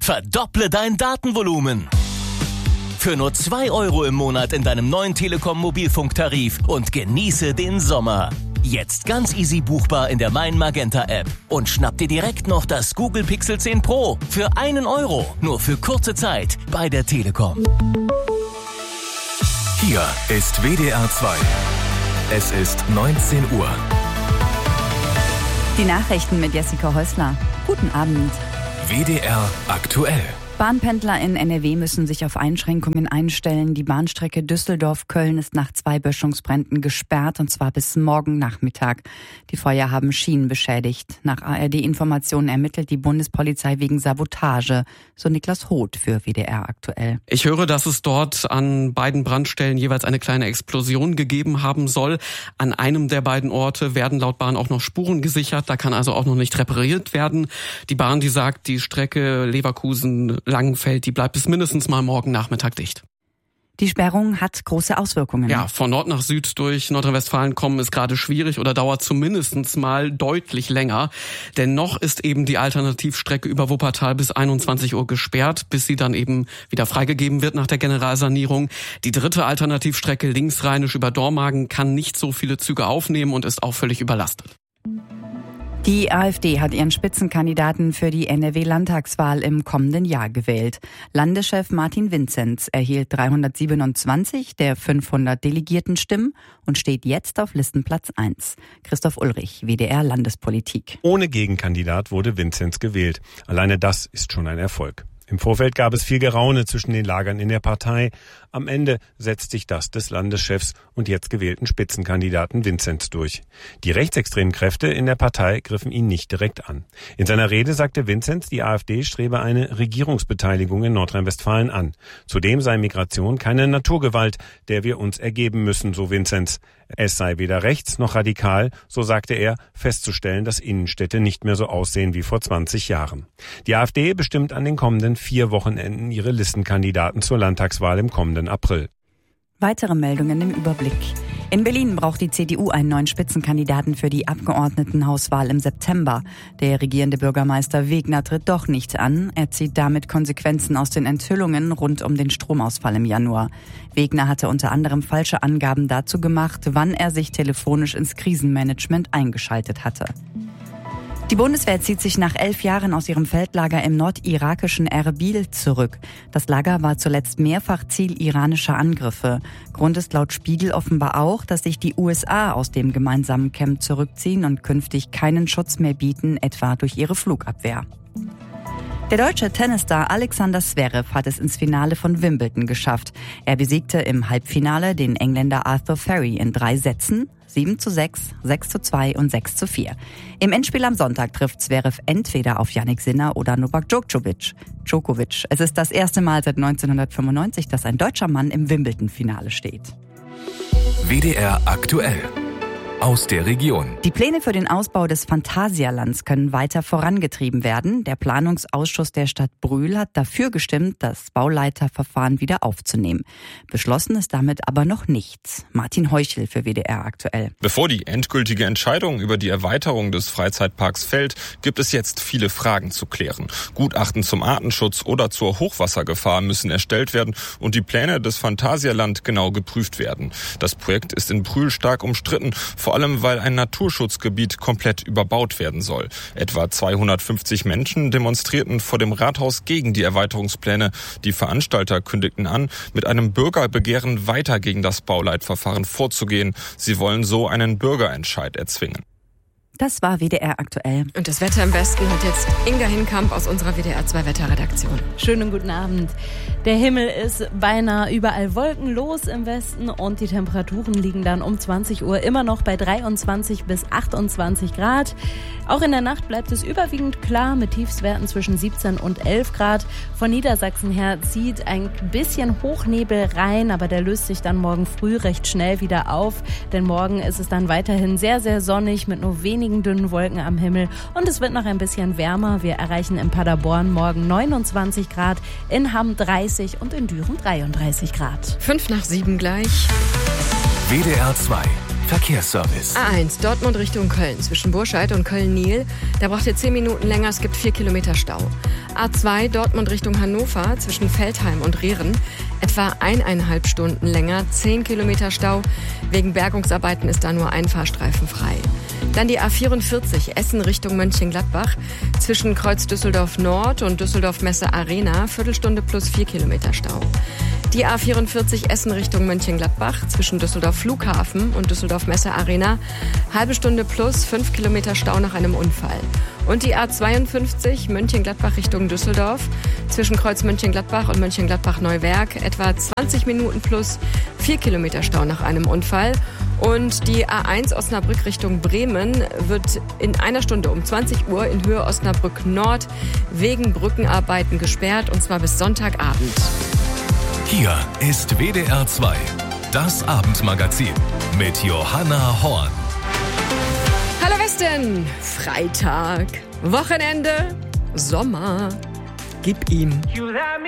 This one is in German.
Verdopple dein Datenvolumen. Für nur 2 € im Monat in deinem neuen Telekom-Mobilfunktarif und genieße den Sommer. Jetzt ganz easy buchbar in der Mein Magenta App. Und schnapp dir direkt noch das Google Pixel 10 Pro für 1 €. Nur für kurze Zeit bei der Telekom. Hier ist WDR 2. Es ist 19 Uhr. Die Nachrichten mit Jessica Häusler. Guten Abend. WDR aktuell. Bahnpendler in NRW müssen sich auf Einschränkungen einstellen. Die Bahnstrecke Düsseldorf-Köln ist nach 2 Böschungsbränden gesperrt, und zwar bis morgen Nachmittag. Die Feuer haben Schienen beschädigt. Nach ARD-Informationen ermittelt die Bundespolizei wegen Sabotage. So Niklas Hoth für WDR aktuell. Ich höre, dass es dort an beiden Brandstellen jeweils eine kleine Explosion gegeben haben soll. An einem der beiden Orte werden laut Bahn auch noch Spuren gesichert. Da kann also auch noch nicht repariert werden. Die Bahn, die sagt, die Strecke Leverkusen-Langenfeld, die bleibt bis mindestens mal morgen Nachmittag dicht. Die Sperrung hat große Auswirkungen. Ja, von Nord nach Süd durch Nordrhein-Westfalen kommen ist gerade schwierig oder dauert zumindest mal deutlich länger. Denn noch ist eben die Alternativstrecke über Wuppertal bis 21 Uhr gesperrt, bis sie dann eben wieder freigegeben wird nach der Generalsanierung. Die dritte Alternativstrecke linksrheinisch über Dormagen kann nicht so viele Züge aufnehmen und ist auch völlig überlastet. Die AfD hat ihren Spitzenkandidaten für die NRW-Landtagswahl im kommenden Jahr gewählt. Landeschef Martin Vinzenz erhielt 327 der 500 Delegiertenstimmen und steht jetzt auf Listenplatz 1. Christoph Ulrich, WDR Landespolitik. Ohne Gegenkandidat wurde Vinzenz gewählt. Alleine das ist schon ein Erfolg. Im Vorfeld gab es viel Geraune zwischen den Lagern in der Partei. Am Ende setzt sich das des Landeschefs und jetzt gewählten Spitzenkandidaten Vinzenz durch. Die rechtsextremen Kräfte in der Partei griffen ihn nicht direkt an. In seiner Rede sagte Vinzenz, die AfD strebe eine Regierungsbeteiligung in Nordrhein-Westfalen an. Zudem sei Migration keine Naturgewalt, der wir uns ergeben müssen, so Vinzenz. Es sei weder rechts noch radikal, so sagte er, festzustellen, dass Innenstädte nicht mehr so aussehen wie vor 20 Jahren. Die AfD bestimmt an den kommenden 4 Wochenenden ihre Listenkandidaten zur Landtagswahl im kommenden April. Weitere Meldungen im Überblick. In Berlin braucht die CDU einen neuen Spitzenkandidaten für die Abgeordnetenhauswahl im September. Der regierende Bürgermeister Wegner tritt doch nicht an. Er zieht damit Konsequenzen aus den Enthüllungen rund um den Stromausfall im Januar. Wegner hatte unter anderem falsche Angaben dazu gemacht, wann er sich telefonisch ins Krisenmanagement eingeschaltet hatte. Die Bundeswehr zieht sich nach 11 Jahren aus ihrem Feldlager im nordirakischen Erbil zurück. Das Lager war zuletzt mehrfach Ziel iranischer Angriffe. Grund ist laut Spiegel offenbar auch, dass sich die USA aus dem gemeinsamen Camp zurückziehen und künftig keinen Schutz mehr bieten, etwa durch ihre Flugabwehr. Der deutsche Tennisstar Alexander Zverev hat es ins Finale von Wimbledon geschafft. Er besiegte im Halbfinale den Engländer Arthur Ferry in 3 Sätzen, 7:6, 6:2 und 6:4. Im Endspiel am Sonntag trifft Zverev entweder auf Jannik Sinner oder Novak Djokovic. Es ist das erste Mal seit 1995, dass ein deutscher Mann im Wimbledon-Finale steht. WDR aktuell. Aus der Region. Die Pläne für den Ausbau des Phantasialands können weiter vorangetrieben werden. Der Planungsausschuss der Stadt Brühl hat dafür gestimmt, das Bauleiterverfahren wieder aufzunehmen. Beschlossen ist damit aber noch nichts. Martin Heuchel für WDR aktuell. Bevor die endgültige Entscheidung über die Erweiterung des Freizeitparks fällt, gibt es jetzt viele Fragen zu klären. Gutachten zum Artenschutz oder zur Hochwassergefahr müssen erstellt werden und die Pläne des Phantasialand genau geprüft werden. Das Projekt ist in Brühl stark umstritten, vor allem weil ein Naturschutzgebiet komplett überbaut werden soll. Etwa 250 Menschen demonstrierten vor dem Rathaus gegen die Erweiterungspläne. Die Veranstalter kündigten an, mit einem Bürgerbegehren weiter gegen das Bauleitverfahren vorzugehen. Sie wollen so einen Bürgerentscheid erzwingen. Das war WDR aktuell. Und das Wetter im Westen hat jetzt Inga Hinkamp aus unserer WDR 2 Wetterredaktion. Schönen guten Abend. Der Himmel ist beinahe überall wolkenlos im Westen und die Temperaturen liegen dann um 20 Uhr immer noch bei 23 bis 28 Grad. Auch in der Nacht bleibt es überwiegend klar mit Tiefstwerten zwischen 17 und 11 Grad. Von Niedersachsen her zieht ein bisschen Hochnebel rein, aber der löst sich dann morgen früh recht schnell wieder auf. Denn morgen ist es dann weiterhin sehr, sehr sonnig mit nur wenigen dünnen Wolken am Himmel und es wird noch ein bisschen wärmer. Wir erreichen in Paderborn morgen 29 Grad, in Hamm 30 und in Düren 33 Grad. 5 nach 7 gleich. WDR 2 Verkehrsservice. A1 Dortmund Richtung Köln zwischen Burscheid und Köln-Niel. Da braucht ihr 10 Minuten länger, es gibt 4 Kilometer Stau. A2 Dortmund Richtung Hannover zwischen Veltheim und Rehren. Etwa 1,5 Stunden länger, 10 Kilometer Stau. Wegen Bergungsarbeiten ist da nur ein Fahrstreifen frei. Dann die A44 Essen Richtung Mönchengladbach zwischen Kreuz Düsseldorf Nord und Düsseldorf Messe Arena. Viertelstunde plus 4 Kilometer Stau. Die A44 Essen Richtung Mönchengladbach zwischen Düsseldorf Flughafen und Düsseldorf Messe Arena. Halbe Stunde plus 5 Kilometer Stau nach einem Unfall. Und die A52 Mönchengladbach Richtung Düsseldorf zwischen Kreuz Mönchengladbach und Mönchengladbach-Neuwerk. Etwa 20 Minuten plus 4 Kilometer Stau nach einem Unfall. Und die A1 Osnabrück Richtung Bremen wird in einer Stunde um 20 Uhr in Höhe Osnabrück Nord wegen Brückenarbeiten gesperrt, und zwar bis Sonntagabend. Hier ist WDR 2, das Abendmagazin mit Johanna Horn. Hallo Westen, Freitag, Wochenende, Sommer, gib ihm.